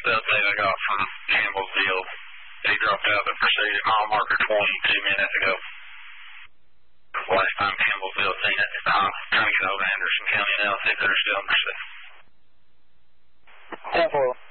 the update I got from Campbellsville. He dropped out the pursuit at mile marker 22 minutes ago. Last time Campbellsville seen it, I'm trying to get over to Anderson County now, see if they're still in pursuit. 10-4.